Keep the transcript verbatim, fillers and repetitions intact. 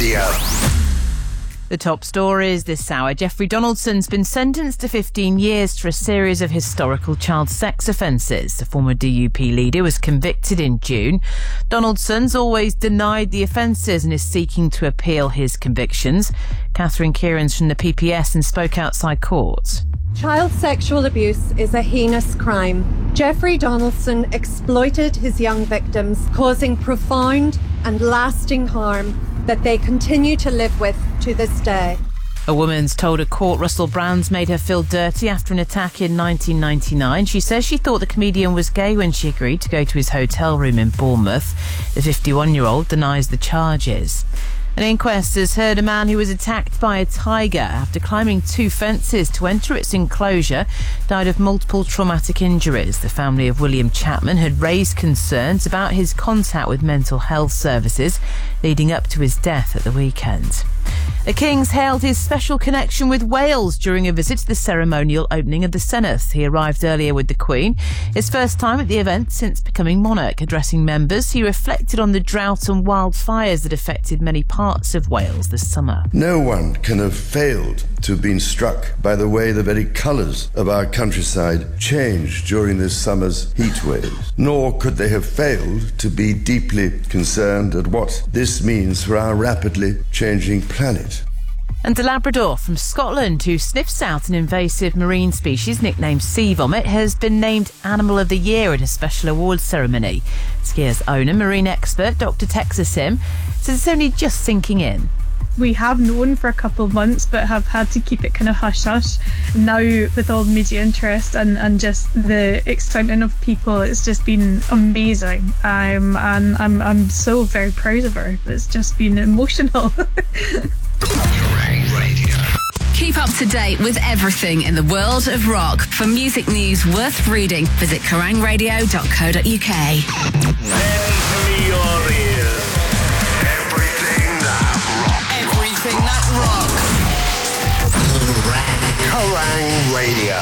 Radio. The top stories this hour. Jeffrey Donaldson's been sentenced to fifteen years for a series of historical child sex offences. The former D U P leader was convicted in June. Donaldson's always denied the offences and is seeking to appeal his convictions. Catherine Kieran's from the P P S and spoke outside court. Child sexual abuse is a heinous crime. Jeffrey Donaldson exploited his young victims, causing profound and lasting harm that they continue to live with to this day. A woman's told a court Russell Brand's made her feel dirty after an attack in nineteen ninety-nine. She says she thought the comedian was gay when she agreed to go to his hotel room in Bournemouth. The fifty-one-year-old denies the charges. An inquest has heard a man who was attacked by a tiger after climbing two fences to enter its enclosure died of multiple traumatic injuries. The family of William Chapman had raised concerns about his contact with mental health services leading up to his death at the weekend. The King's hailed his special connection with Wales during a visit to the ceremonial opening of the Senedd. He arrived earlier with the Queen, his first time at the event since becoming monarch. Addressing members, he reflected on the drought and wildfires that affected many parts of Wales this summer. No one can have failed to have been struck by the way the very colours of our countryside changed during this summer's heat waves. Nor could they have failed to be deeply concerned at what this means for our rapidly changing planet. And a Labrador from Scotland who sniffs out an invasive marine species nicknamed sea vomit has been named Animal of the Year at a special awards ceremony. Skier's owner, marine expert Doctor Texas Sim, says it's only just sinking in. We have known for a couple of months but have had to keep it kind of hush-hush. Now with all the media interest and, and just the excitement of people, it's just been amazing. Um, and I'm, I'm so very proud of her. It's just been emotional. Keep up to date with everything in the world of rock. For music news worth reading, visit kerrang radio dot co dot uk. Lend me your ears. Everything that rock. Everything that rock. Kerrang Radio.